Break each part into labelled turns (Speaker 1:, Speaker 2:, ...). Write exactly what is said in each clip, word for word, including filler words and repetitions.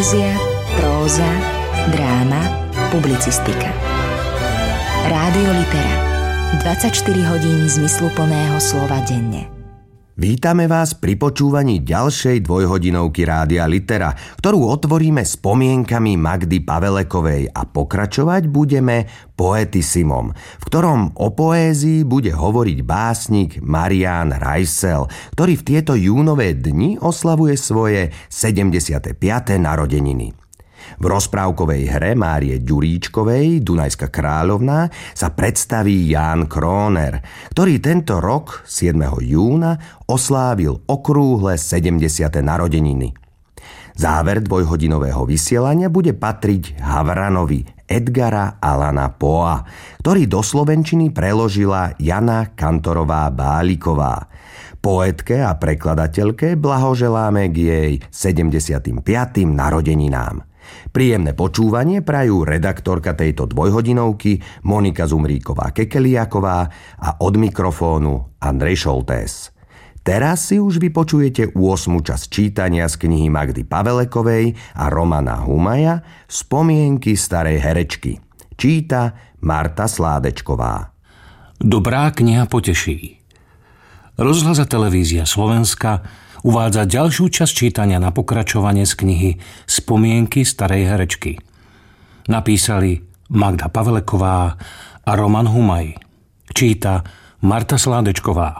Speaker 1: Poézia, próza, dráma, publicistika. Rádio Litera. dvadsaťštyri hodín zmysluplného slova denne.
Speaker 2: Vítame vás pri počúvaní ďalšej dvojhodinovky Rádia Litera, ktorú otvoríme spomienkami Magdy Pavelekovej a pokračovať budeme Poetissimom, v ktorom o poézii bude hovoriť básnik Marián Reissel, ktorý v tieto júnové dni oslavuje svoje sedemdesiate piate narodeniny. V rozprávkovej hre Márie Ďuríčkovej Dunajská kráľovná sa predstaví Ján Króner, ktorý tento rok siedmeho júna oslávil okrúhle sedemdesiate narodeniny. Záver dvojhodinového vysielania bude patriť Havranovi Edgara Allana Poea, ktorý do slovenčiny preložila Jana Kantorová Báliková. Poetke a prekladateľke blahoželáme k jej sedemdesiatym piatym narodeninám. Príjemné počúvanie prajú redaktorka tejto dvojhodinovky Monika Zumríková-Kekeliaková a od mikrofónu Andrej Šoltés. Teraz si už vypočujete ôsmu časť čítania z knihy Magdy Pavelekovej a Romana Humaja Spomienky starej herečky. Číta Marta Sládečková.
Speaker 3: Dobrá kniha poteší. Rozhlas a televízia Slovenska uvádza ďalšiu časť čítania na pokračovanie z knihy Spomienky starej herečky. Napísali Magda Paveleková a Roman Humaj. Číta Marta Sládečková.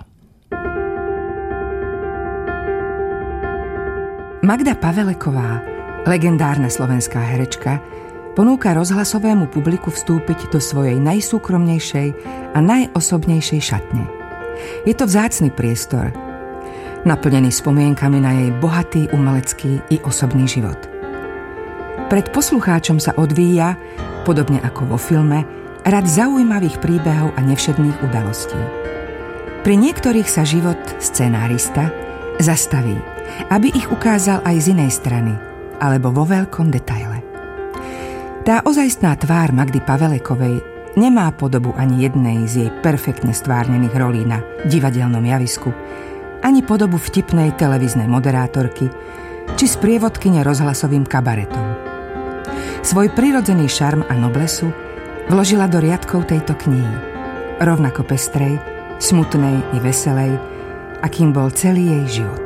Speaker 4: Magda Paveleková, legendárna slovenská herečka, ponúka rozhlasovému publiku vstúpiť do svojej najsúkromnejšej a najosobnejšej šatne. Je to vzácny priestor, naplnený spomienkami na jej bohatý umelecký i osobný život. Pred poslucháčom sa odvíja, podobne ako vo filme, rad zaujímavých príbehov a nevšedných udalostí. Pri niektorých sa život scenárista zastaví, aby ich ukázal aj z inej strany, alebo vo veľkom detaile. Tá ozajstná tvár Magdy Pavelekovej nemá podobu ani jednej z jej perfektne stvárnených rolí na divadelnom javisku, ani podobu vtipnej televíznej moderátorky, či sprievodkyne rozhlasovým kabaretom. Svoj prirodzený šarm a noblesu vložila do riadkov tejto knihy, rovnako pestrej, smutnej i veselej, akým bol celý jej život.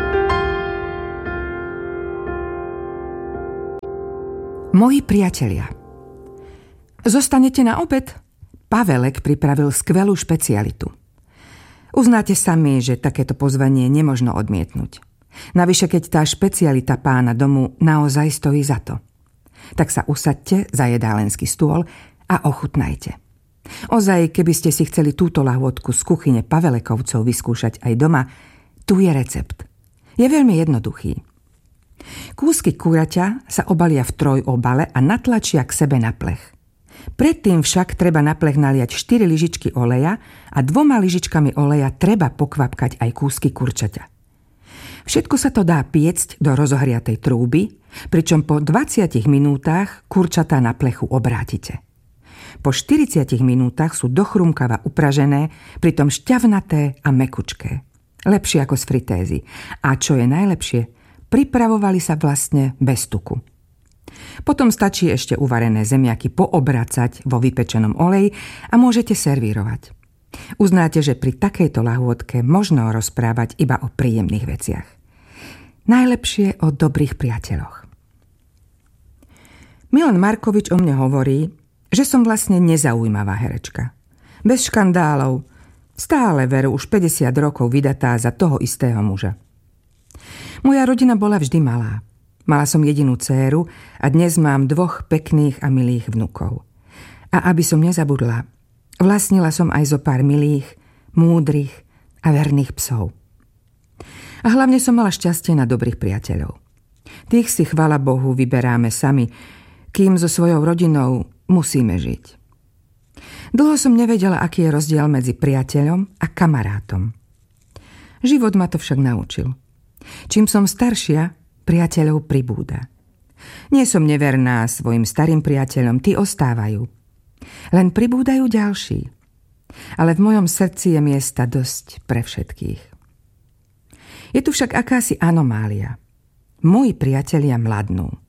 Speaker 4: Moji priatelia. Zostanete na obed? Pavelek pripravil skvelú špecialitu. Uznáte sami, že takéto pozvanie nemožno odmietnúť. Navyše, keď tá špecialita pána domu naozaj stojí za to. Tak sa usaďte za jedálenský stôl a ochutnajte. Ozaj, keby ste si chceli túto lahôdku z kuchyne Pavelekovcov vyskúšať aj doma, tu je recept. Je veľmi jednoduchý. Kúsky kuraťa sa obalia v trojobale a natlačia k sebe na plech. Predtým však treba na plech naliať štyri lyžičky oleja a dvoma lyžičkami oleja treba pokvapkať aj kúsky kurčaťa. Všetko sa to dá piecť do rozohriatej trúby, pričom po dvadsiatich minútach kurčatá na plechu obrátite. Po štyridsiatich minútach sú dochrumkava upražené, pritom šťavnaté a mekučké. Lepšie ako z fritézy. A čo je najlepšie, pripravovali sa vlastne bez tuku. Potom stačí ešte uvarené zemiaky poobracať vo vypečenom oleji a môžete servírovať. Uznáte, že pri takejto lahôdke možno rozprávať iba o príjemných veciach. Najlepšie o dobrých priateľoch. Milan Markovič o mne hovorí, že som vlastne nezaujímavá herečka. Bez škandálov, stále veru už päťdesiat rokov vydatá za toho istého muža. Moja rodina bola vždy malá. Mala som jedinú dcéru a dnes mám dvoch pekných a milých vnukov. A aby som nezabudla, vlastnila som aj zo pár milých, múdrych a verných psov. A hlavne som mala šťastie na dobrých priateľov. Tých si, chvála Bohu, vyberáme sami, kým so svojou rodinou musíme žiť. Dlho som nevedela, aký je rozdiel medzi priateľom a kamarátom. Život ma to však naučil. Čím som staršia, priateľov pribúda. Nie som neverná svojim starým priateľom, tí ostávajú. Len pribúdajú ďalší. Ale v mojom srdci je miesta dosť pre všetkých. Je tu však akási anomália. Moji priatelia mladnú.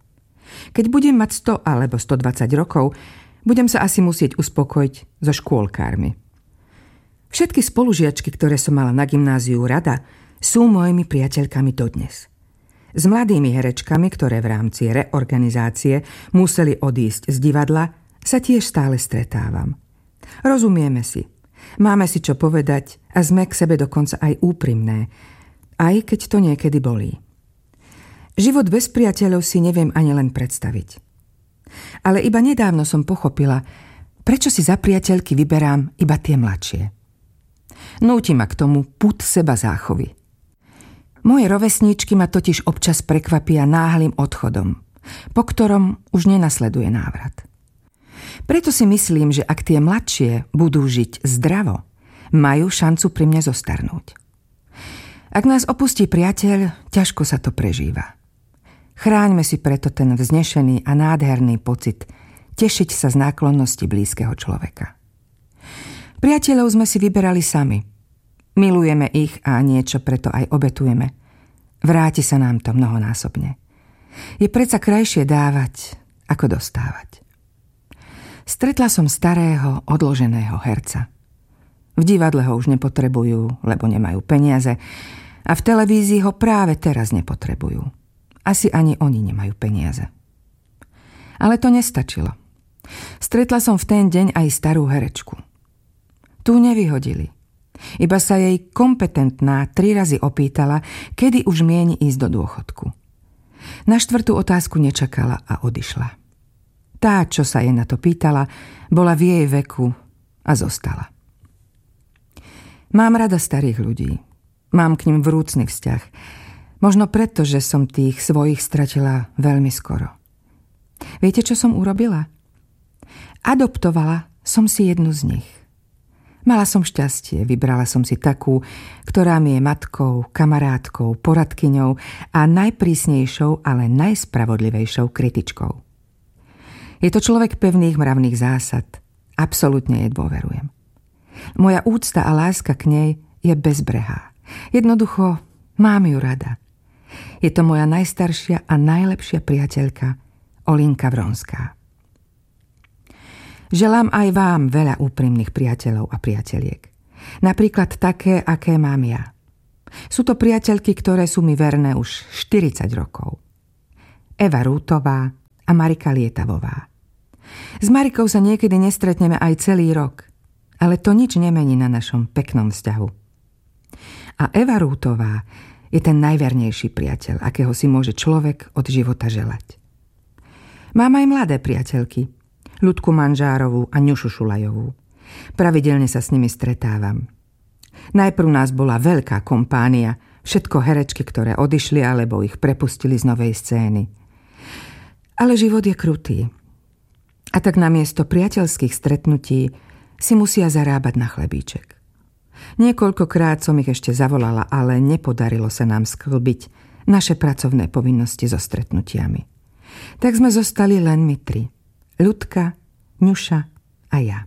Speaker 4: Keď budem mať sto alebo stodvadsať rokov, budem sa asi musieť uspokojiť so škôlkármi. Všetky spolužiačky, ktoré som mala na gymnáziu rada, sú mojimi priateľkami dodnes. S mladými herečkami, ktoré v rámci reorganizácie museli odísť z divadla, sa tiež stále stretávam. Rozumieme si, máme si čo povedať a sme k sebe dokonca aj úprimné, aj keď to niekedy bolí. Život bez priateľov si neviem ani len predstaviť. Ale iba nedávno som pochopila, prečo si za priateľky vyberám iba tie mladšie. Núti ma k tomu pud seba záchovy. Moje rovesníčky ma totiž občas prekvapia náhlym odchodom, po ktorom už nenasleduje návrat. Preto si myslím, že ak tie mladšie budú žiť zdravo, majú šancu pri mne zostarnúť. Ak nás opustí priateľ, ťažko sa to prežíva. Chráňme si preto ten vznešený a nádherný pocit tešiť sa z náklonnosti blízkeho človeka. Priateľov sme si vyberali sami. Milujeme ich a niečo preto aj obetujeme. Vráti sa nám to mnohonásobne. Je predsa krajšie dávať, ako dostávať. Stretla som starého, odloženého herca. V divadle ho už nepotrebujú, lebo nemajú peniaze, a v televízii ho práve teraz nepotrebujú. Asi ani oni nemajú peniaze. Ale to nestačilo. Stretla som v ten deň aj starú herečku. Tu nevyhodili. Iba sa jej kompetentná tri razy opýtala, kedy už mieni ísť do dôchodku. Na štvrtú otázku nečakala a odišla. Tá, čo sa jej na to pýtala, bola v jej veku a zostala. Mám rada starých ľudí. Mám k nim vrúcny vzťah. Možno preto, že som tých svojich stratila veľmi skoro. Viete, čo som urobila? Adoptovala som si jednu z nich. Mala som šťastie, vybrala som si takú, ktorá mi je matkou, kamarátkou, poradkyňou a najprísnejšou, ale najspravodlivejšou kritičkou. Je to človek pevných mravných zásad. Absolútne jej dôverujem. Moja úcta a láska k nej je bezbrehá. Jednoducho mám ju rada. Je to moja najstaršia a najlepšia priateľka Olinka Vronská. Želám aj vám veľa úprimných priateľov a priateliek. Napríklad také, aké mám ja. Sú to priateľky, ktoré sú mi verné už štyridsať rokov. Eva Rútová a Marika Lietavová. S Marikou sa niekedy nestretneme aj celý rok, ale to nič nemení na našom peknom vzťahu. A Eva Rútová je ten najvernejší priateľ, akého si môže človek od života želať. Mám aj mladé priateľky, Ľudku Manžárovú a Ňušu Šulajovú. Pravidelne sa s nimi stretávam. Najprv nás bola veľká kompánia, všetko herečky, ktoré odišli alebo ich prepustili z novej scény. Ale život je krutý. A tak namiesto priateľských stretnutí si musia zarábať na chlebíček. Niekoľkokrát som ich ešte zavolala, ale nepodarilo sa nám sklbiť naše pracovné povinnosti so stretnutiami. Tak sme zostali len my tri. Ľudka, Ňuša a ja.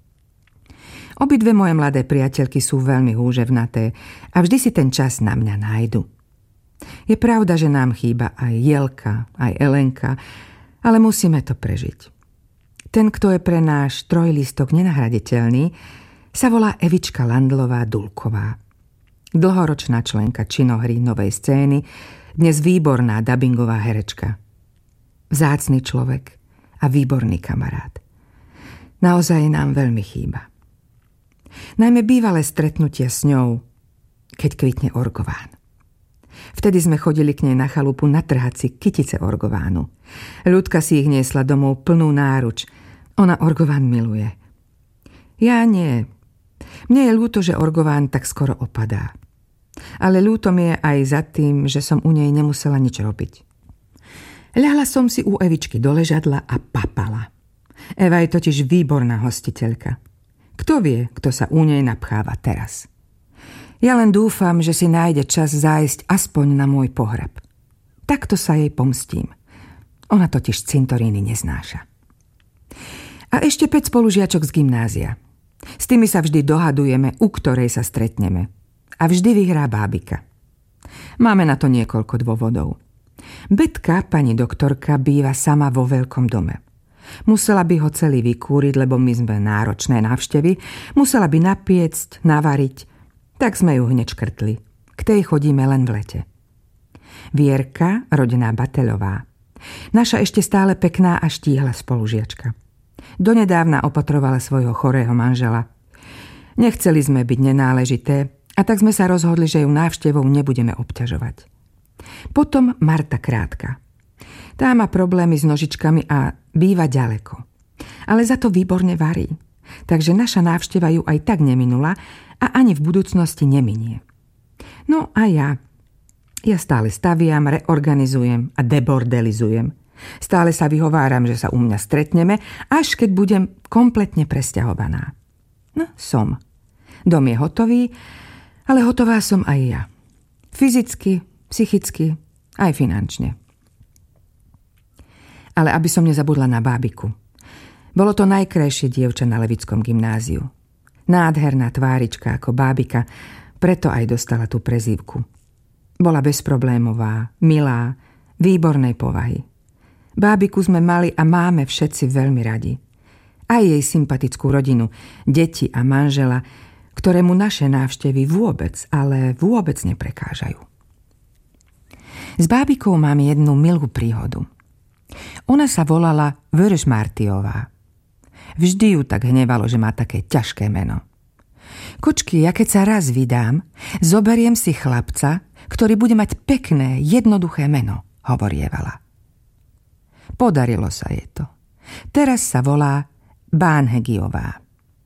Speaker 4: Obidve moje mladé priateľky sú veľmi húževnaté a vždy si ten čas na mňa nájdu. Je pravda, že nám chýba aj Jelka, aj Elenka, ale musíme to prežiť. Ten, kto je pre náš trojlistok nenahraditeľný, sa volá Evička Landlová-Dulková. Dlhoročná členka činohry Novej scény, dnes výborná dabingová herečka. Vzácny človek a výborný kamarát. Naozaj nám veľmi chýba. Najmä bývalé stretnutia s ňou, keď kvitne orgován. Vtedy sme chodili k nej na chalupu natrhať si kytice orgovánu. Ľudka si ich niesla domov plnú náruč. Ona orgován miluje. Ja nie. Mne je ľúto, že orgován tak skoro opadá. Ale ľúto mi je aj za tým, že som u nej nemusela nič robiť. Ľahla som si u Evičky do ležadla a papala. Eva je totiž výborná hostiteľka. Kto vie, kto sa u nej napcháva teraz? Ja len dúfam, že si nájde čas zájsť aspoň na môj pohreb. Takto sa jej pomstím. Ona totiž cintoríny neznáša. A ešte päť spolužiačok z gymnázia. S tými sa vždy dohadujeme, u ktorej sa stretneme. A vždy vyhrá bábika. Máme na to niekoľko dôvodov. Betka, pani doktorka, býva sama vo veľkom dome. Musela by ho celý vykúriť, lebo my sme náročné návštevy. Musela by napiecť, navariť. Tak sme ju hneď škrtli. K tej chodíme len v lete. Vierka, rodená Batelová. Naša ešte stále pekná a štíhla spolužiačka. Donedávna opatrovala svojho chorého manžela. Nechceli sme byť nenáležité a tak sme sa rozhodli, že ju návštevou nebudeme obťažovať. Potom Marta Krátka. Tá má problémy s nožičkami a býva ďaleko. Ale za to výborne varí. Takže naša návšteva ju aj tak neminula a ani v budúcnosti neminie. No a ja. Ja stále staviam, reorganizujem a debordelizujem. Stále sa vyhováram, že sa u mňa stretneme, až keď budem kompletne presťahovaná. No, som. Dom je hotový, ale hotová som aj ja. Fyzicky, psychicky, aj finančne. Ale aby som nezabudla na bábiku. Bolo to najkrajšie dievča na Levickom gymnáziu. Nádherná tvárička ako bábika, preto aj dostala tú prezývku. Bola bezproblémová, milá, výbornej povahy. Bábiku sme mali a máme všetci veľmi radi. Aj jej sympatickú rodinu, deti a manžela, ktorému naše návštevy vôbec, ale vôbec neprekážajú. S bábikou mám jednu milú príhodu. Ona sa volala Vörös-Martiová. Vždy ju tak hnevalo, že má také ťažké meno. Kočky, ja keď sa raz vydám, zoberiem si chlapca, ktorý bude mať pekné, jednoduché meno, hovorievala. Podarilo sa jej to. Teraz sa volá Bánhegiová.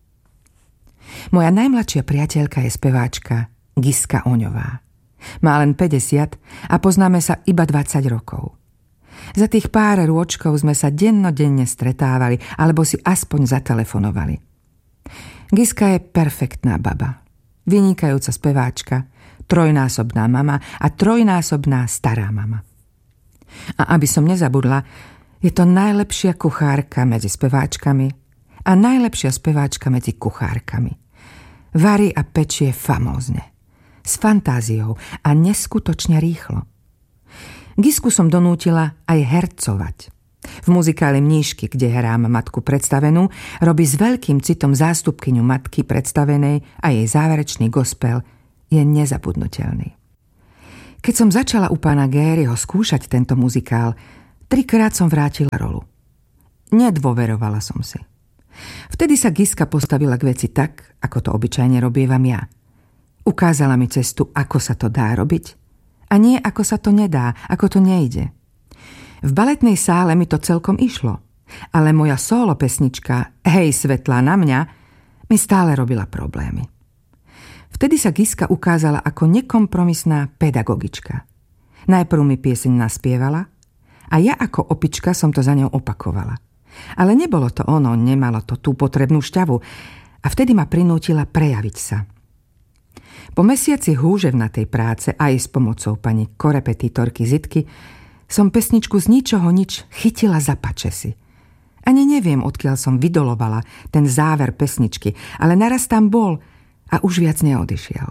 Speaker 4: Moja najmladšia priateľka je speváčka Giska Oňová. Má len päťdesiat a poznáme sa iba dvadsať rokov. Za tých pár rôčkov sme sa dennodenne stretávali alebo si aspoň zatelefonovali. Giska je perfektná baba. Vynikajúca speváčka, trojnásobná mama a trojnásobná stará mama. A aby som nezabudla, je to najlepšia kuchárka medzi speváčkami a najlepšia speváčka medzi kuchárkami. Varí a pečie famózne, s fantáziou a neskutočne rýchlo. Gisku som donútila aj hercovať. V muzikále Mníšky, kde hrám matku predstavenú, robí s veľkým citom zástupkyňu matky predstavenej a jej záverečný gospel je nezabudnutelný. Keď som začala u pána Géryho skúšať tento muzikál, trikrát som vrátila rolu. Nedôverovala som si. Vtedy sa Giska postavila k veci tak, ako to obyčajne robievam ja. Ukázala mi cestu, ako sa to dá robiť, a nie ako sa to nedá, ako to nejde. V baletnej sále mi to celkom išlo, ale moja solo pesnička Hej, svetlá na mňa mi stále robila problémy. Vtedy sa Giska ukázala ako nekompromisná pedagogička. Najprv mi pieseň naspievala a ja ako opička som to za ňou opakovala. Ale nebolo to ono, nemalo to tú potrebnú šťavu a vtedy ma prinútila prejaviť sa. Po mesiaci húževnatej práce aj s pomocou pani korepetitorky Zitky som pesničku z ničoho nič chytila za pačesy. Ani neviem, odkiaľ som vydolovala ten záver pesničky, ale naraz tam bol a už viac neodišiel.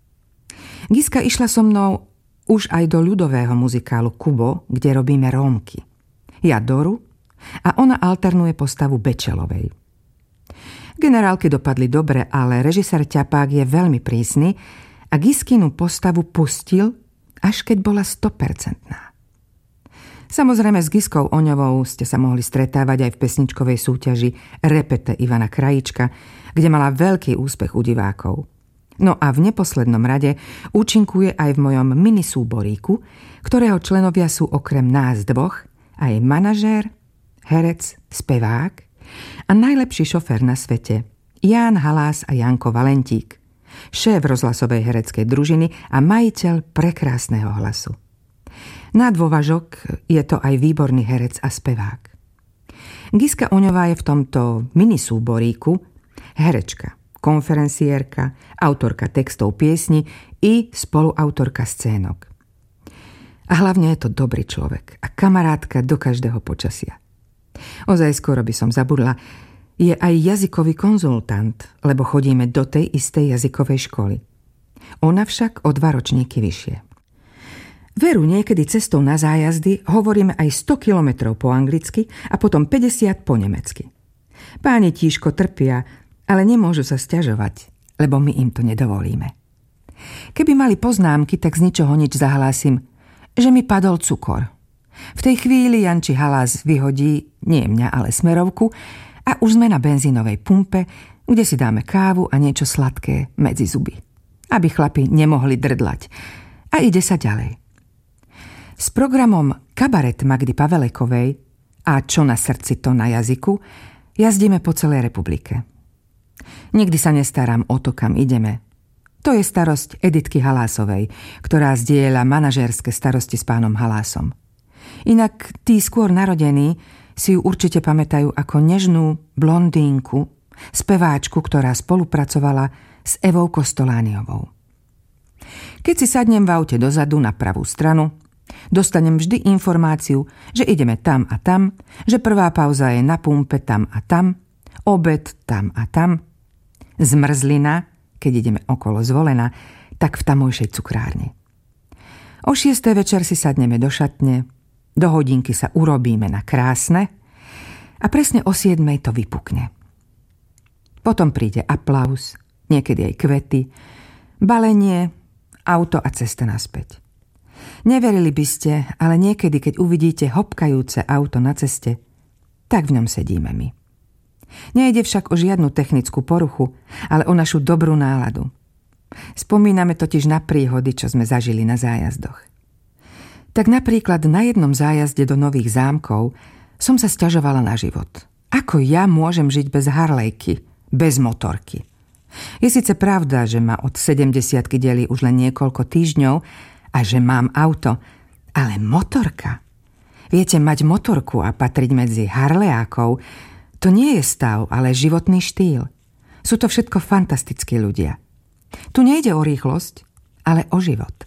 Speaker 4: Giska išla so mnou už aj do ľudového muzikálu Kubo, kde robíme Rómky. Ja Doru a ona alternuje postavu Bečelovej. Generálky dopadli dobre, ale režisér Ťapák je veľmi prísny a Giskinu postavu pustil, až keď bola stopercentná. Samozrejme s Giskou Oňovou ste sa mohli stretávať aj v pesničkovej súťaži Repete Ivana Krajíčka, kde mala veľký úspech u divákov. No a v neposlednom rade účinkuje aj v mojom minisúboríku, ktorého členovia sú okrem nás dvoch aj manažér, herec, spevák a najlepší šofér na svete Ján Halás a Janko Valentík, šéf rozhlasovej hereckej družiny a majiteľ prekrásneho hlasu. Na dôvažok je to aj výborný herec a spevák. Giska Oňová je v tomto minisúboríku herečka, konferenciérka, autorka textov piesni i spoluautorka scénok. A hlavne je to dobrý človek a kamarátka do každého počasia. Ozaj skoro by som zabudla, je aj jazykový konzultant, lebo chodíme do tej istej jazykovej školy. Ona však o dva ročníky vyššie. Veru, niekedy cestou na zájazdy hovoríme aj sto kilometrov po anglicky a potom päťdesiat po nemecky. Páni tížko trpia, ale nemôžu sa sťažovať, lebo my im to nedovolíme. Keby mali poznámky, tak z ničoho nič zahlásim, že mi padol cukor. V tej chvíli Janči halás vyhodí, nie mňa, ale smerovku a už sme na benzínovej pumpe, kde si dáme kávu a niečo sladké medzi zuby, aby chlapi nemohli drdlať. A ide sa ďalej. S programom Kabaret Magdy Pavelekovej a Čo na srdci, to na jazyku jazdíme po celej republike. Nikdy sa nestarám o to, kam ideme. To je starosť Editky Halásovej, ktorá zdieľa manažérske starosti s pánom Halásom. Inak tí skôr narodení si ju určite pamätajú ako nežnú blondínku, speváčku, ktorá spolupracovala s Evou Kostolániovou. Keď si sadnem v aute dozadu na pravú stranu, dostanem vždy informáciu, že ideme tam a tam, že prvá pauza je na pumpe tam a tam, obed tam a tam, zmrzlina, keď ideme okolo Zvolena, tak v tamojšej cukrárni. O šiestej večer si sadneme do šatne, do hodinky sa urobíme na krásne a presne o siedmej to vypukne. Potom príde aplauz, niekedy aj kvety, balenie, auto a cesta naspäť. Neverili by ste, ale niekedy, keď uvidíte hopkajúce auto na ceste, tak v ňom sedíme my. Nejde však o žiadnu technickú poruchu, ale o našu dobrú náladu. Spomíname totiž na príhody, čo sme zažili na zájazdoch. Tak napríklad na jednom zájazde do Nových Zámkov som sa sťažovala na život. Ako ja môžem žiť bez harlejky, bez motorky? Je síce pravda, že ma od sedemdesiatky delí už len niekoľko týždňov a že mám auto, ale motorka? Viete, mať motorku a patriť medzi harleákov, to nie je stav, ale životný štýl. Sú to všetko fantastickí ľudia. Tu nejde o rýchlosť, ale o život.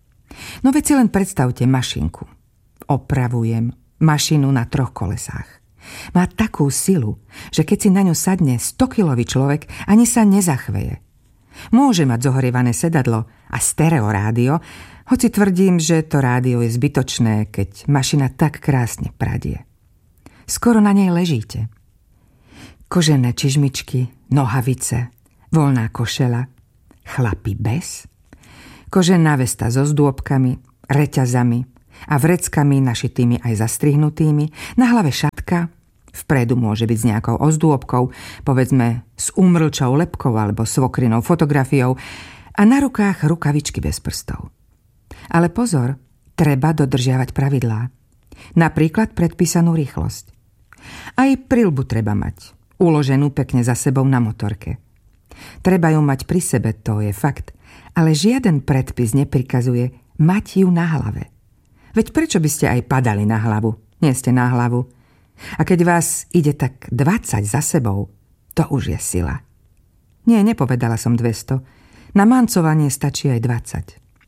Speaker 4: No veď si len predstavte mašinku. Opravujem mašinu na troch kolesách. Má takú silu, že keď si na ňu sadne stokilový človek, ani sa nezachveje. Môže mať zohrievané sedadlo a stereorádio, hoci tvrdím, že to rádio je zbytočné, keď mašina tak krásne pradie. Skoro na nej ležíte. Kožené čižmičky, nohavice, voľná košela, chlapi bez, kožená vesta so zdôbkami, reťazami a vreckami našitými aj zastrihnutými, na hlave šatka, vpredu môže byť s nejakou ozdôbkou, povedzme s umrlčou lebkou alebo svokrinou fotografiou a na rukách rukavičky bez prstov. Ale pozor, treba dodržiavať pravidlá. Napríklad predpísanú rýchlosť. Aj prilbu treba mať, uloženú pekne za sebou na motorke. Treba ju mať pri sebe, to je fakt, ale žiaden predpis neprikazuje mať ju na hlave. Veď prečo by ste aj padali na hlavu? Nie ste na hlavu. A keď vás ide tak dvadsať za sebou, to už je sila. Nie, nepovedala som dvesto. Na mancovanie stačí aj dvadsať.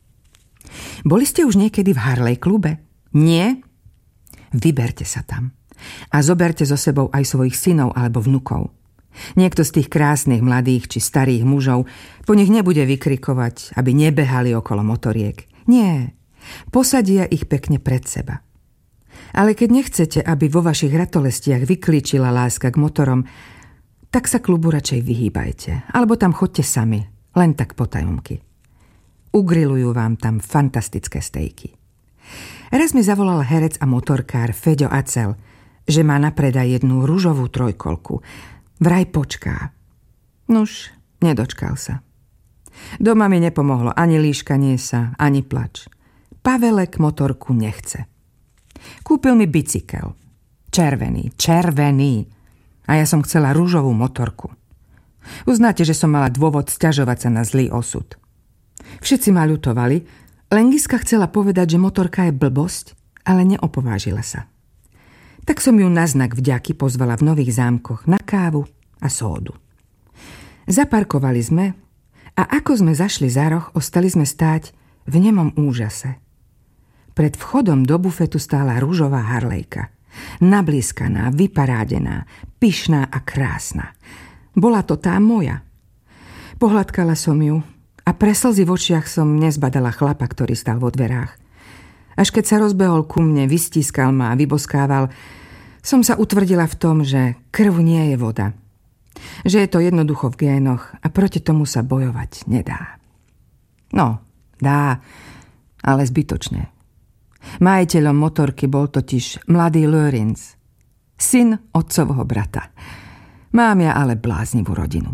Speaker 4: Boli ste už niekedy v Harley klube? Nie? Vyberte sa tam. A zoberte so sebou aj svojich synov alebo vnukov. Niekto z tých krásnych mladých či starých mužov po nich nebude vykrikovať, aby nebehali okolo motoriek. Nie, posadia ich pekne pred seba. Ale keď nechcete, aby vo vašich ratolestiach vyklíčila láska k motorom, tak sa klubu radšej vyhýbajte, alebo tam chodte sami, len tak potajomky. Ugrilujú vám tam fantastické stejky. Raz mi zavolal herec a motorkár Feďo Acel, že má na predaj jednu ružovú trojkolku. Vraj počká. Nuž, nedočkal sa. Doma mi nepomohlo ani líškanie sa, ani plač. Pavelek motorku nechce. Kúpil mi bicykel. Červený, červený. A ja som chcela ružovú motorku. Uznáte, že som mala dôvod sťažovať sa na zlý osud. Všetci ma ľutovali, len Giska chcela povedať, že motorka je blbosť, ale neopovážila sa. Tak som ju na znak vďaky pozvala v Nových Zámkoch na kávu a sódu. Zaparkovali sme a ako sme zašli za roh, ostali sme stáť v nemom úžase. Pred vchodom do bufetu stála ružová harlejka. Nablískaná, vyparádená, pyšná a krásna. Bola to tá moja. Pohľadkala som ju a pre slzy v očiach som nezbadala chlapa, ktorý stál vo dverách. Až keď sa rozbehol ku mne, vystískal ma a vyboskával, som sa utvrdila v tom, že krv nie je voda. Že je to jednoducho v génoch a proti tomu sa bojovať nedá. No, dá, ale zbytočne. Majiteľom motorky bol totiž mladý Lorenz, syn otcovho brata. Mám ja ale bláznivú rodinu.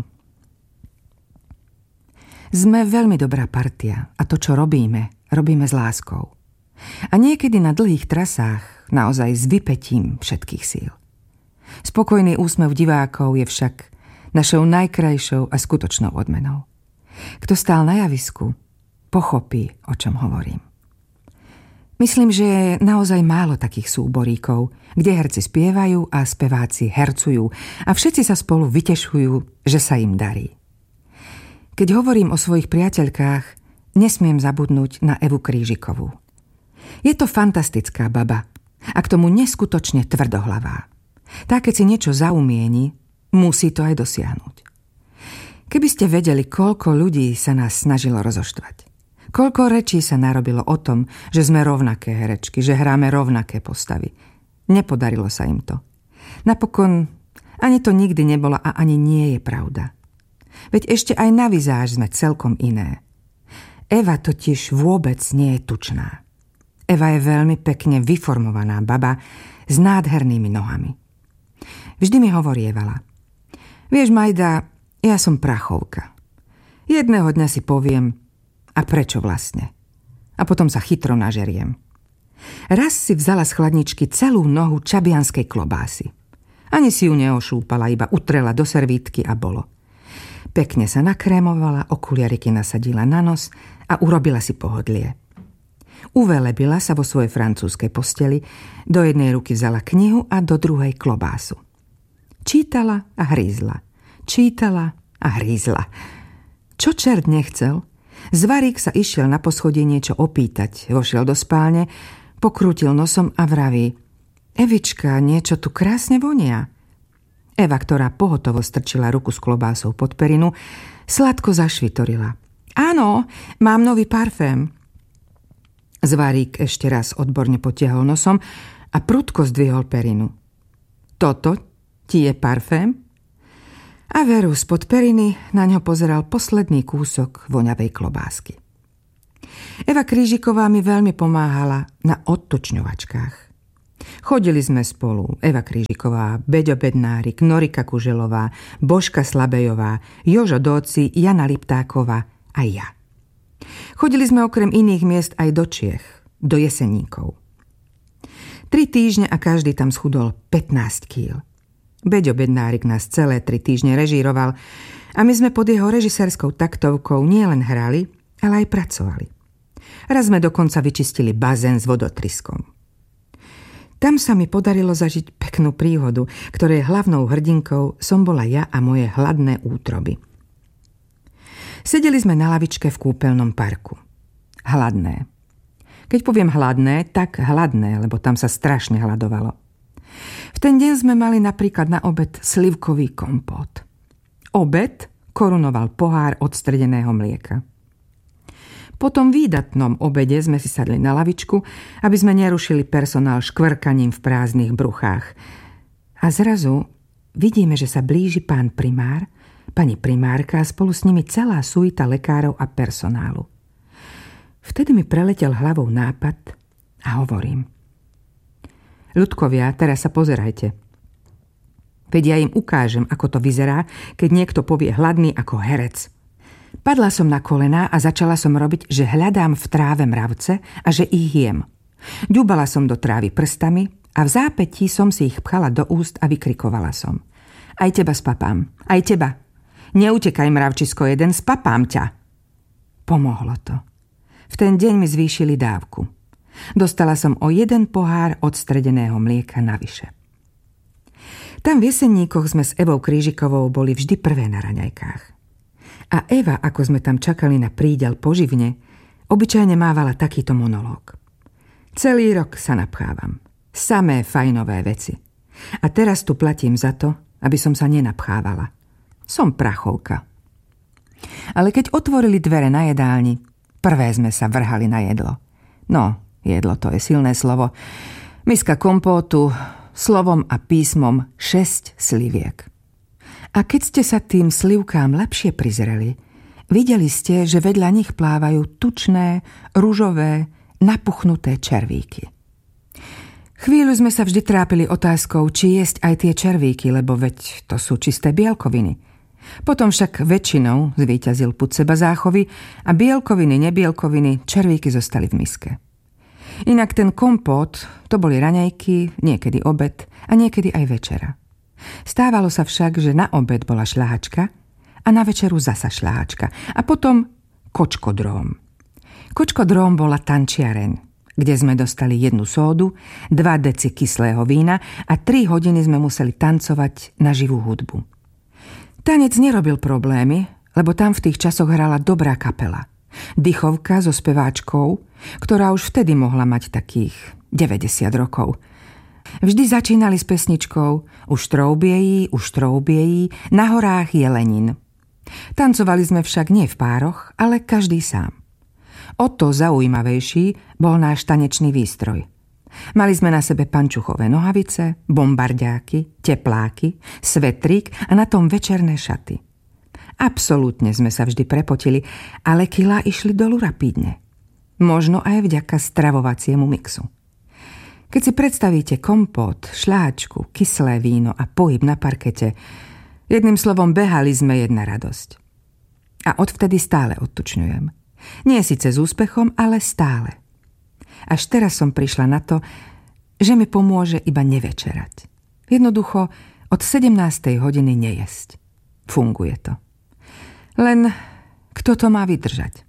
Speaker 4: Sme veľmi dobrá partia a to, čo robíme, robíme s láskou. A niekedy na dlhých trasách naozaj s vypätím všetkých síl. Spokojný úsmev divákov je však našou najkrajšou a skutočnou odmenou. Kto stál na javisku, pochopí, o čom hovorím. Myslím, že je naozaj málo takých súboríkov, kde herci spievajú a speváci hercujú a všetci sa spolu vytešujú, že sa im darí. Keď hovorím o svojich priateľkách, nesmiem zabudnúť na Evu Krížikovú. Je to fantastická baba a k tomu neskutočne tvrdohlavá. Tá, keď si niečo zaumieni, musí to aj dosiahnuť. Keby ste vedeli, koľko ľudí sa nás snažilo rozoštvať. Koľko rečí sa narobilo o tom, že sme rovnaké herečky, že hráme rovnaké postavy. Nepodarilo sa im to. Napokon ani to nikdy nebolo a ani nie je pravda. Veď ešte aj na vizáž sme celkom iné. Eva totiž vôbec nie je tučná. Eva je veľmi pekne vyformovaná baba s nádhernými nohami. Vždy mi hovorievala: vieš, Majda, ja som prachovka. Jedného dňa si poviem, a prečo vlastne? A potom sa chytro nažeriem. Raz si vzala z chladničky celú nohu čabianskej klobásy. Ani si ju neošúpala, iba utrela do servítky a bolo. Pekne sa nakrémovala, okuliariky nasadila na nos a urobila si pohodlie. Uvelebila sa vo svojej francúzskej posteli, do jednej ruky vzala knihu a do druhej klobásu. Čítala a hrízla. Čítala a hrízla. Čo čert nechcel? Zvarík sa išiel na poschodie niečo opýtať, vošiel do spálne, pokrútil nosom a vraví: Evička, niečo tu krásne vonia. Eva, ktorá pohotovo strčila ruku s klobásou pod perinu, sladko zašvitorila: Áno, mám nový parfém. Zvarík ešte raz odborne potiahol nosom a prudko zdvihol perinu. Toto ti je parfém? A veru, spod periny na ňo pozeral posledný kúsok voňavej klobásky. Eva Krížiková mi veľmi pomáhala na odtočňovačkách. Chodili sme spolu Eva Krížiková, Beďo Bednárik, Norika Kuželová, Božka Slabejová, Jožo Dóci, Jana Liptáková a ja. Chodili sme okrem iných miest aj do Čiech, do Jeseníkov. Tri týždne a každý tam schudol pätnásť kíl. Beďo Bednárik nás celé tri týždne režíroval a my sme pod jeho režisérskou taktovkou nielen hrali, ale aj pracovali. Raz sme dokonca vyčistili bazén s vodotryskom. Tam sa mi podarilo zažiť peknú príhodu, ktorej hlavnou hrdinkou som bola ja a moje hladné útroby. Sedeli sme na lavičke v kúpeľnom parku. Hladné. Keď poviem hladné, tak hladné, lebo tam sa strašne hladovalo. V ten deň sme mali napríklad na obed slivkový kompót. Obed korunoval pohár odstredeného mlieka. Po tom výdatnom obede sme si sadli na lavičku, aby sme nerušili personál škvrkaním v prázdnych bruchách. A zrazu vidíme, že sa blíži pán primár, pani primárka a spolu s nimi celá suita lekárov a personálu. Vtedy mi preletel hlavou nápad a hovorím: ľudkovia, teraz sa pozerajte. Veď ja im ukážem, ako to vyzerá, keď niekto povie hladný ako herec. Padla som na kolená a začala som robiť, že hľadám v tráve mravce a že ich jem. Ďubala som do trávy prstami a v zápätí som si ich pchala do úst a vykrikovala som: Aj teba spapám, aj teba. Neutekaj, mravčisko jeden, spapám ťa. Pomohlo to. V ten deň mi zvýšili dávku. Dostala som o jeden pohár odstredeného mlieka navyše. Tam v Jeseníkoch sme s Evou Krížikovou boli vždy prvé na raňajkách. A Eva, ako sme tam čakali na príďal poživne, obyčajne mávala takýto monológ: Celý rok sa napchávam. Samé fajnové veci. A teraz tu platím za to, aby som sa nenapchávala. Som prachovka. Ale keď otvorili dvere na jedálni, prvé sme sa vrhali na jedlo. No, Jedlo to je silné slovo. Miska kompótu, slovom a písmom šesť sliviek. A keď ste sa tým slivkám lepšie prizreli, videli ste, že vedľa nich plávajú tučné, ružové, napuchnuté červíky. Chvíľu sme sa vždy trápili otázkou, či jesť aj tie červíky, lebo veď to sú čisté bielkoviny. Potom však väčšinou zvíťazil pud seba záchovy a bielkoviny, nebielkoviny, červíky zostali v miske. Inak ten kompót, to boli raňajky, niekedy obed a niekedy aj večera. Stávalo sa však, že na obed bola šľahačka a na večeru zasa šľahačka a potom kočkodróm. Kočkodróm bola tančiareň, kde sme dostali jednu sódu, dva deci kyslého vína a tri hodiny sme museli tancovať na živú hudbu. Tanec nerobil problémy, lebo tam v tých časoch hrala dobrá kapela. Dychovka so speváčkou, ktorá už vtedy mohla mať takých deväťdesiat rokov. Vždy začínali s pesničkou Už troubiejí, už troubiejí, na horách je Lenin. Tancovali sme však nie v pároch, ale každý sám. O to zaujímavejší bol náš tanečný výstroj. Mali sme na sebe pančuchové nohavice, bombardiáky, tepláky, svetrík a na tom večerné šaty. Absolútne sme sa vždy prepotili, ale kilá išli dolu rapídne. Možno aj vďaka stravovaciemu mixu. Keď si predstavíte kompót, šľahačku, kyslé víno a pohyb na parkete, jedným slovom behali sme jedna radosť. A odvtedy stále odtučňujem. Nie síce s úspechom, ale stále. Až teraz som prišla na to, že mi pomôže iba nevečerať. Jednoducho od sedemnástej hodiny nejesť. Funguje to. Len kto to má vydržať?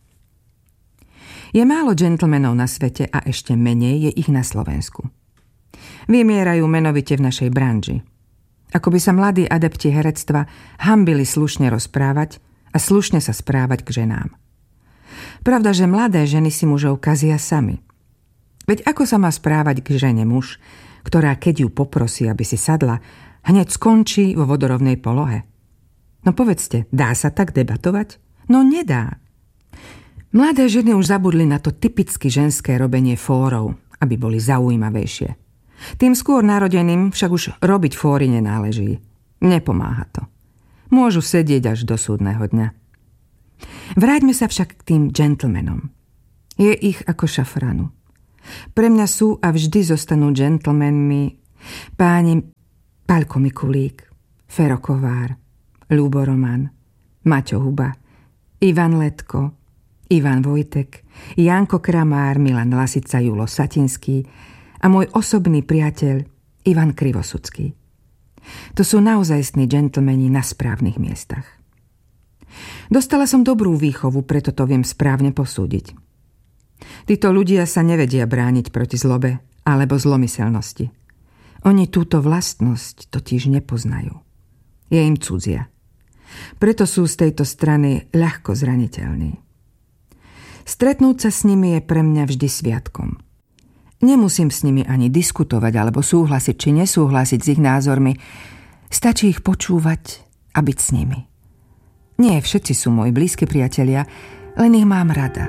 Speaker 4: Je málo džentlmenov na svete a ešte menej je ich na Slovensku. Vymierajú menovite v našej branži. Ako by sa mladí adepti herectva hanbili slušne rozprávať a slušne sa správať k ženám. Pravda, že mladé ženy si mužov kazia sami. Veď ako sa má správať k žene muž, ktorá keď ju poprosí, aby si sadla, hneď skončí vo vodorovnej polohe? No povedzte, dá sa tak debatovať? No nedá. Mladé ženy už zabudli na to typicky ženské robenie fórov, aby boli zaujímavejšie. Tým skôr narodeným však už robiť fóry nenáleží. Nepomáha to. Môžu sedieť až do súdneho dňa. Vráťme sa však k tým džentlmenom. Je ich ako šafranu. Pre mňa sú a vždy zostanú džentlmenmi páni Paľko Mikulík, Fero Kovár, Ľubo Roman, Maťo Huba, Ivan Letko, Ivan Vojtek, Janko Kramár, Milan Lasica, Julo Satinský a môj osobný priateľ Ivan Krivosudský. To sú naozajstní džentlmeni na správnych miestach. Dostala som dobrú výchovu, preto to viem správne posúdiť. Títo ľudia sa nevedia brániť proti zlobe alebo zlomyselnosti. Oni túto vlastnosť totiž nepoznajú. Je im cudzia. Preto sú z tejto strany ľahko zraniteľní. Stretnúť sa s nimi je pre mňa vždy sviatkom. Nemusím s nimi ani diskutovať alebo súhlasiť či nesúhlasiť s ich názormi. Stačí ich počúvať a byť s nimi. Nie všetci sú moji blízki priatelia, len ich mám rada.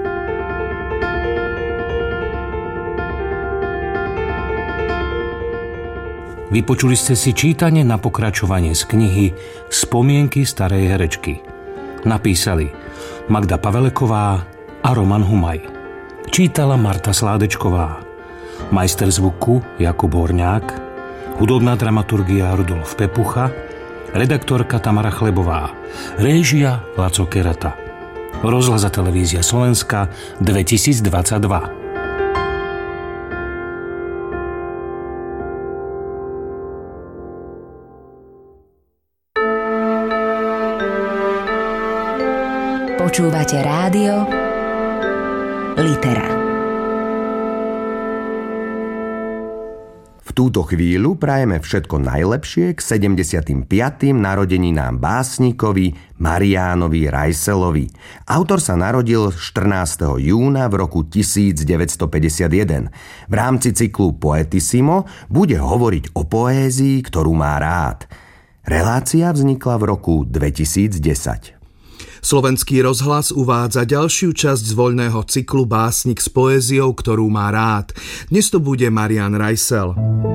Speaker 3: Vypočuli ste si čítanie na pokračovanie z knihy Spomienky starej herečky. Napísali Magda Paveleková a Roman Humaj. Čítala Marta Sládečková. Majster zvuku Jakub Horňák, hudobná dramaturgia Rudolf Pepucha, redaktorka Tamara Chlebová, réžia Laco Kerata. Rozhlas a televízia Slovenska dvetisícdvadsaťdva.
Speaker 1: Počúvate rádio Litera.
Speaker 2: V túto chvíľu prajeme všetko najlepšie k sedemdesiatym piatym narodeninám básnikovi Mariánovi Rajselovi. Autor sa narodil štrnásteho júna v roku tisícdeväťstopäťdesiatjeden. V rámci cyklu Poetissimo bude hovoriť o poézii, ktorú má rád. Relácia vznikla v roku dvetisícdesať.
Speaker 5: Slovenský rozhlas uvádza ďalšiu časť z voľného cyklu Básnik s poéziou, ktorú má rád. Dnes to bude Marián Rajsel.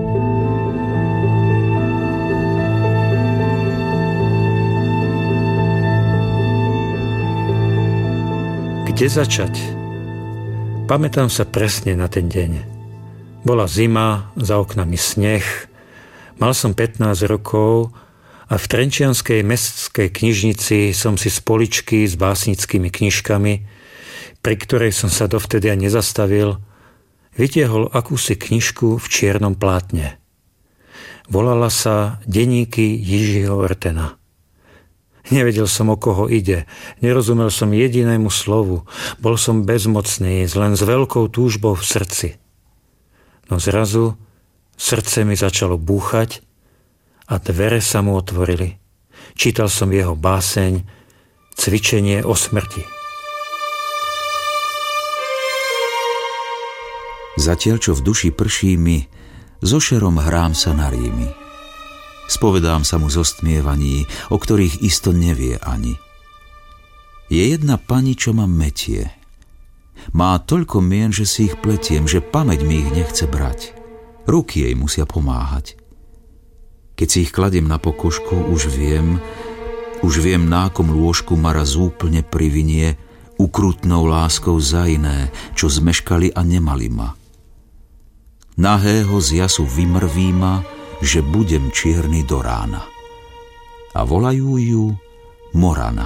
Speaker 6: Kde začať? Pamätám sa presne na ten deň. Bola zima, za oknami sneh, mal som pätnásť rokov a v trenčianskej mestskej knižnici som si z poličky s básnickými knižkami, pri ktorej som sa dovtedy aj nezastavil, vytiahol akúsi knižku v čiernom plátne. Volala sa Deníky Jiřího Ortena. Nevedel som, o koho ide, nerozumel som jedinému slovu, bol som bezmocný, len s veľkou túžbou v srdci. No zrazu srdce mi začalo búchať a dvere sa mu otvorili. Čítal som jeho báseň Cvičenie o smrti.
Speaker 7: Zatiaľ, čo v duši prší mi, so šerom hrám sa na rímy. Spovedám sa mu zo stmievaní, o ktorých isto nevie ani. Je jedna pani, čo ma metie. Má toľko mien, že si ich pletiem, že pamäť mi ich nechce brať. Ruky jej musia pomáhať. Keď si ich kladiem na pokožku, už viem, už viem, na akom lôžku ma raz úplne privinie ukrutnou láskou za iné, čo zmeškali a nemali ma. Nahého z jasu vymrví ma, že budem čierny do rána. A volajú ju Morana.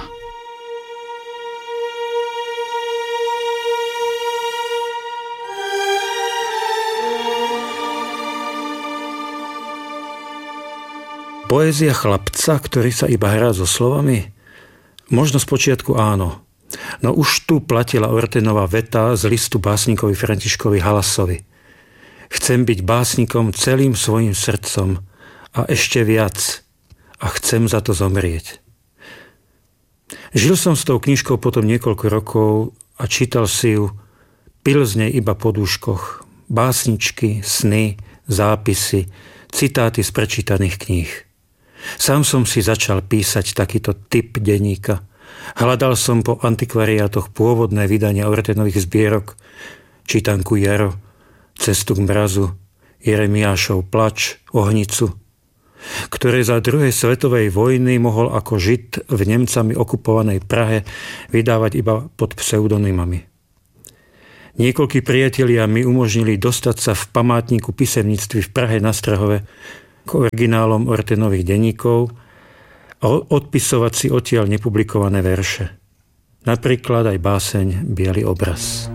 Speaker 6: Poézia chlapca, ktorý sa iba hrá so slovami? Možno spočiatku áno. No už tu platila Ortenová veta z listu básnikovi Františkovi Halasovi. Chcem byť básnikom celým svojim srdcom a ešte viac a chcem za to zomrieť. Žil som s tou knižkou potom niekoľko rokov a čítal si ju, pil z nej iba po dúškoch, básničky, sny, zápisy, citáty z prečítaných kníh. Sám som si začal písať takýto typ denníka. Hľadal som po antikvariátoch pôvodné vydania Ortenových zbierok, čítanku Jaro, Cestu k mrazu, Jeremiášov plač, Ohnicu, ktoré za druhej svetovej vojny mohol ako Žid v Nemcami okupovanej Prahe vydávať iba pod pseudonymami. Niekoľkí priatelia mi umožnili dostať sa v památniku písemníctví v Prahe na Strahove k originálom Ortenových denníkov a odpisovať si odtiaľ nepublikované verše. Napríklad aj báseň Biely obraz.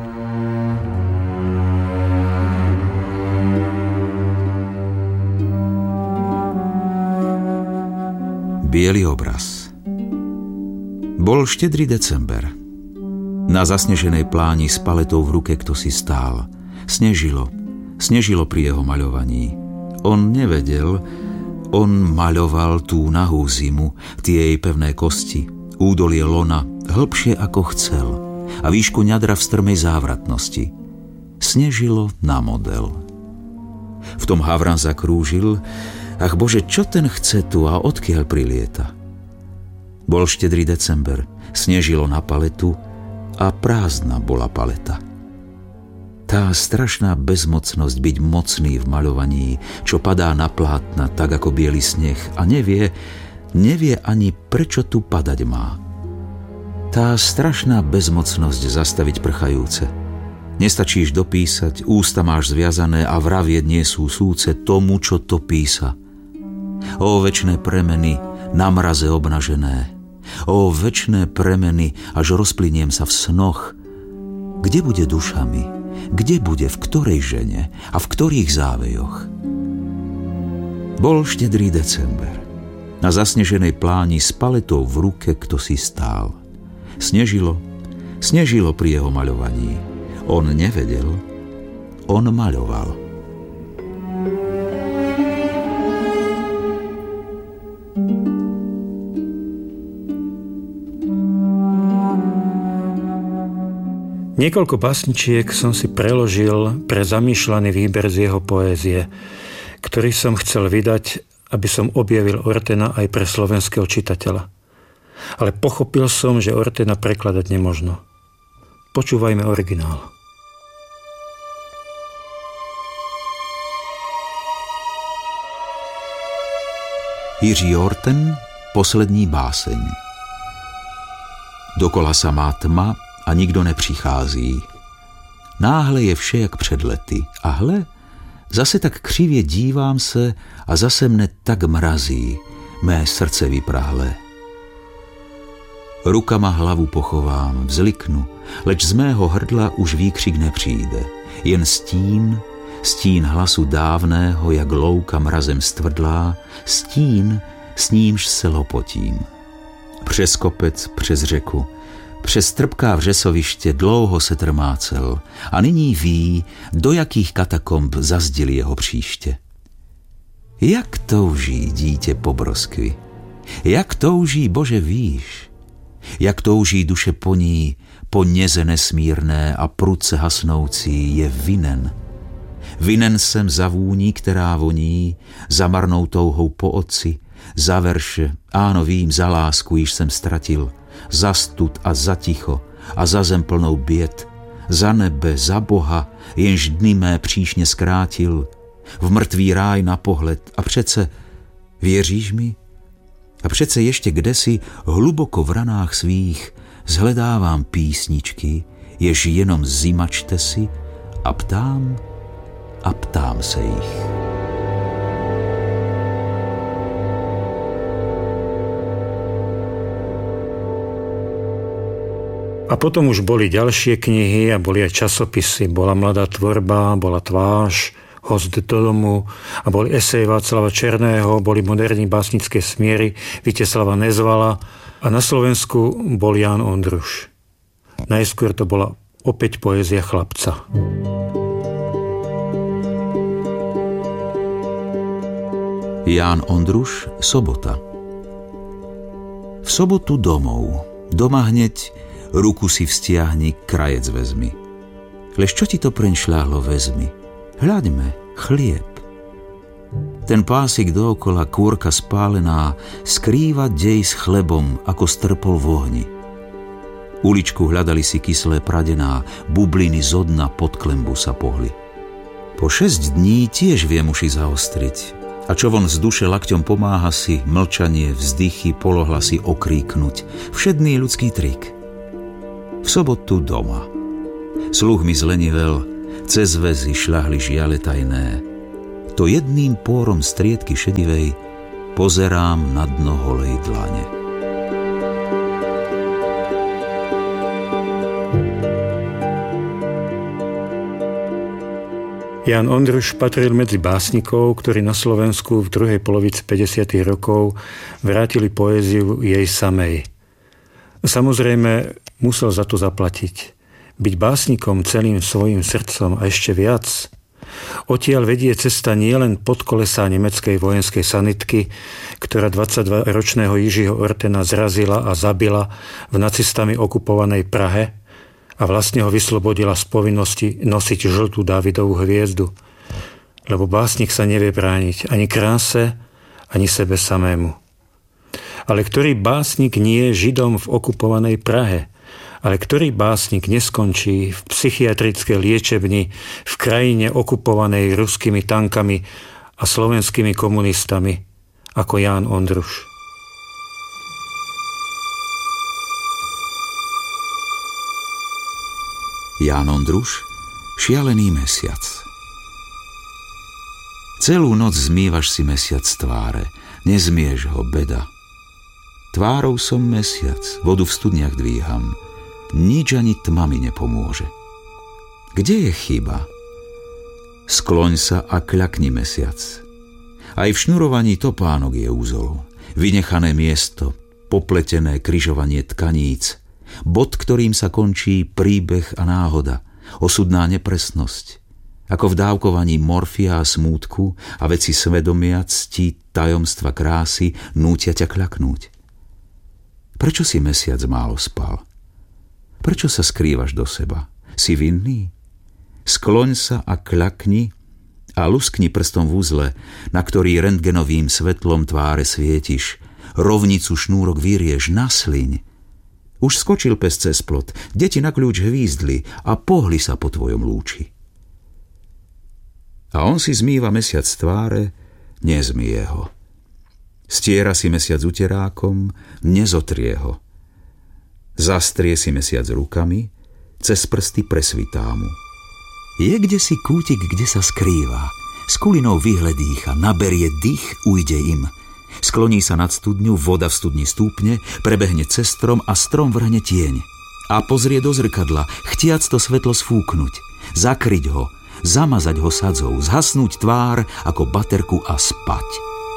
Speaker 7: Biely obraz. Bol štedrý december. Na zasneženej pláni s paletou v ruke ktosi stál. Snežilo. Snežilo pri jeho maľovaní. On nevedel, on maľoval tú nahú zimu, tie jej pevné kosti, údolie lona, hlbšie ako chcel a výšku ňadra v strmej závratnosti. Snežilo na model. V tom Havran zakrúžil, ach Bože, čo ten chce tu a odkiaľ prilieta? Bol štedrý december, snežilo na paletu a prázdna bola paleta. Tá strašná bezmocnosť byť mocný v maľovaní, čo padá na plátna tak ako biely sneh a nevie, nevie ani prečo tu padať má. Tá strašná bezmocnosť zastaviť prchajúce. Nestačíš dopísať, ústa máš zviazané a vravieť nie sú súce tomu, čo to písa. Ó večné premeny, na mraze obnažené. Ó večné premeny, až rozplyniem sa v snoch. Kde bude duša mi? Kde bude, v ktorej žene a v ktorých závejoch? Bol štedrý december. Na zasneženej pláni s paletou v ruke ktosi stál. Snežilo, snežilo pri jeho maľovaní. On nevedel, on maľoval.
Speaker 6: Niekoľko básničiek som si preložil pre zamýšľaný výber z jeho poézie, ktorý som chcel vydať, aby som objavil Ortena aj pre slovenského čitateľa. ale pochopil som, že Ortena prekladať nemožno. Počúvajme originál.
Speaker 7: Jiří Orten, poslední báseň. Dokola samá tma a nikdo nepřichází. Náhle je vše jak před lety. A hle, zase tak křivě dívám se a zase mne tak mrazí, mé srdce vyprahlé. Rukama hlavu pochovám, vzliknu, leč z mého hrdla už výkřik nepřijde. Jen stín, stín hlasu dávného, jak louka mrazem stvrdlá, stín, s nímž se lopotím. Přes kopec, přes řeku, přes trpká vřesoviště dlouho se trmácel a nyní ví, do jakých katakomb zazdili jeho příště. Jak touží dítě po broskvi, jak touží, Bože, víš, jak touží duše po ní, po něze nesmírné a prudce hasnoucí, je vinen. Vinen jsem za vůní, která voní, za marnou touhou po otci, za verše, áno vím, za lásku, již jsem ztratil, za stud a za ticho a za zem plnou běd, za nebe, za Boha, jenž dny mé příšně zkrátil, v mrtvý ráj na pohled. A přece, věříš mi? A přece ještě kdesi hluboko v ranách svých zhledávám písničky, jež jenom zimačte si, a ptám, a ptám se jich.
Speaker 6: A potom už boli ďalšie knihy a boli aj časopisy. Bola Mladá tvorba, bola Tvář, Host do domu a boli eseje Václava Černého, boli Moderní básnické smiery Víteslava Nezvala a na Slovensku bol Ján Ondruš. Najskôr to bola opäť poézia chlapca.
Speaker 7: Ján Ondruš, sobota. V sobotu domov. Doma hneď ruku si vztiahni, krajec vezmi. Lež čo ti to preň šľahlo, vezmi. Hľaďme, chlieb. Ten pásik dookola, kôrka spálená, skrýva dej s chlebom, ako strpol v ohni. Uličku hľadali si kyslé pradená, bubliny zo dna pod klembu sa pohli. Po šesť dní tiež viem uši zaostriť. A čo von z duše lakťom pomáha si, mlčanie, vzdychy, polohlasy okríknuť. Všedný ľudský trik. V sobotu doma. Sluch mi zlenivel, cez väzy šľahli žiale tajné. To jedným pórom striedky šedivej pozerám na dno holej dlane.
Speaker 6: Ján Ondruš patril medzi básnikov, ktorí na Slovensku v druhej polovici päťdesiatych rokov vrátili poéziu jej samej. Samozrejme, musel za to zaplatiť. Byť básnikom celým svojim srdcom a ešte viac. Odtiaľ vedie cesta nielen pod kolesá nemeckej vojenskej sanitky, ktorá dvadsaťdvaročného Jiřího Ortena zrazila a zabila v nacistami okupovanej Prahe a vlastne ho vyslobodila z povinnosti nosiť žltú Dávidovú hviezdu. Lebo básnik sa nevie brániť ani kráse, ani sebe samému. Ale ktorý básnik nie je Židom v okupovanej Prahe? Ale ktorý básnik neskončí v psychiatrickej liečebni v krajine okupovanej ruskými tankami a slovenskými komunistami ako Ján Ondruš?
Speaker 7: Ján Ondruš, šialený mesiac. Celú noc zmývaš si mesiac z tváre, nezmieš ho, beda. Tvárou som mesiac, vodu v studniach dvíham, nič ani tma mi nepomôže. Kde je chyba? Skloň sa a kľakni, mesiac. Aj v šnurovaní topánok je úzol, vynechané miesto, popletené križovanie tkaníc, bod, ktorým sa končí príbeh a náhoda, osudná nepresnosť, ako v dávkovaní morfia a smútku a veci svedomia, cti, tajomstva krásy nútia ťa kľaknúť. Prečo si mesiac málo spal? Prečo sa skrývaš do seba? Si vinný? Skloň sa a kľakni a luskni prstom v uzle, na ktorý rentgenovým svetlom tváre svietiš, rovnicu šnúrok vyrieš, nasliň. Už skočil pes cez plot, deti na kľúč hvízdli a pohli sa po tvojom lúči. A on si zmýva mesiac z tváre, nezmýje ho. Stiera si mesiac uterákom, nezotrie ho. Zastrie si mesiac rukami, cez prsty presvitá mu. Je kde si kútik, kde sa skrýva, s kulinou vyhledýcha, naberie dých, ujde im. Skloní sa nad studňu, voda v studni stúpne, prebehne cez strom a strom vrhne tieň. A pozrie do zrkadla, chtiac to svetlo sfúknuť, zakryť ho, zamazať ho sadzou, zhasnúť tvár ako baterku a spať.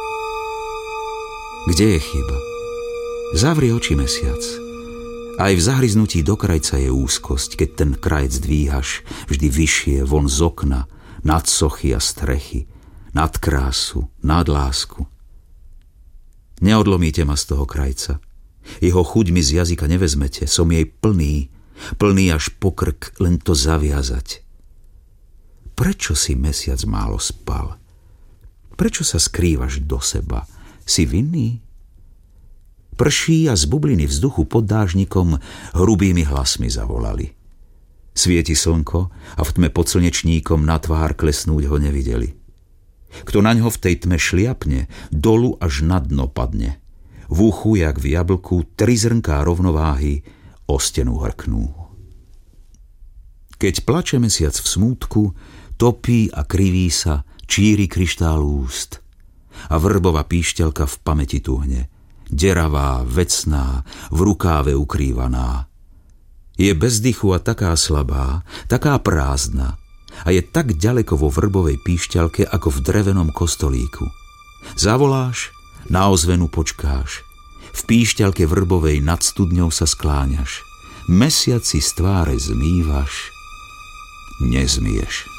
Speaker 7: Kde je chyba? Zavri oči, mesiac. Aj v zahryznutí do krajca je úzkosť, keď ten krajec dvíhaš vždy vyššie von z okna, nad sochy a strechy, nad krásu, nad lásku. Neodlomíte ma z toho krajca. Jeho chuť mi z jazyka nevezmete, som jej plný, plný až po krk, len to zaviazať. Prečo si, mesiac, málo spal? Prečo sa skrývaš do seba? Si vinný? Prší a z bubliny vzduchu pod dážnikom hrubými hlasmi zavolali. Svieti slnko a v tme pod slnečníkom na tvár klesnúť ho nevideli. Kto naňho v tej tme šliapne, dolu až na dno padne. V uchu, jak v jablku, tri zrnká rovnováhy o stenu hrknú. Keď plače mesiac v smútku, topí a kriví sa, číri kryštál úst. A vrbová píšťalka v pamäti tuhne, deravá, vecná, v rukáve ukrývaná. Je bez dychu a taká slabá, taká prázdna, a je tak ďaleko vo vrbovej píšťalke ako v drevenom kostolíku. Zavoláš, na ozvenu počkáš, v píšťalke vrbovej nad studňou sa skláňaš, mesiac si z tváre zmývaš, nezmýješ.